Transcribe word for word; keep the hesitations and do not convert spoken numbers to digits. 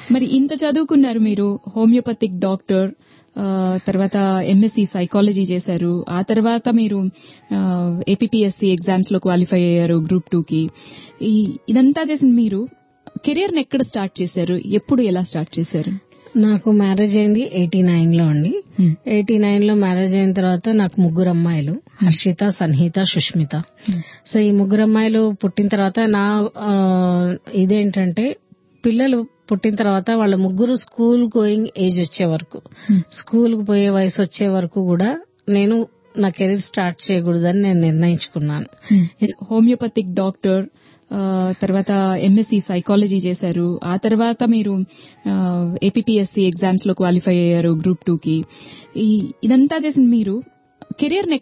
మరి ఇంత చదువుకున్నారు మీరు, హోమియోపతిక్ డాక్టర్, తర్వాత ఎంఎస్సి సైకాలజీ చేశారు, ఆ తర్వాత మీరు ఏపీపీఎస్సీ ఎగ్జామ్స్ లో క్వాలిఫై అయ్యారు గ్రూప్ టూ కి. ఇదంతా చేసిన మీరు కెరియర్ ని ఎక్కడ స్టార్ట్ చేశారు, ఎప్పుడు ఎలా స్టార్ట్ చేశారు? నాకు మ్యారేజ్ అయింది ఎయిటీ నైన్ లో అండి. ఎయిటీ నైన్ లో మ్యారేజ్ అయిన తర్వాత నాకు ముగ్గురు అమ్మాయిలు, హర్షిత, సన్హిత, సుష్మిత. సో ఈ ముగ్గురు అమ్మాయిలు పుట్టిన తర్వాత నా ఇదేంటంటే, పిల్లలు పుట్టిన తర్వాత వాళ్ళ ముగ్గురు స్కూల్ గోయింగ్ ఏజ్ వచ్చే వరకు, స్కూల్ కు పోయే వయసు వచ్చే వరకు కూడా నేను నా కెరీర్ స్టార్ట్ చేయకూడదని నేను నిర్ణయించుకున్నాను. హోమియోపతిక్ డాక్టర్, తర్వాత ఎంఎస్సి సైకాలజీ చేశారు, ఆ తర్వాత మీరు ఏపీపీఎస్సీ ఎగ్జామ్స్ లో క్వాలిఫై అయ్యారు గ్రూప్ టూ కి. ఇదంతా చేసిన మీరు కెరియర్ ని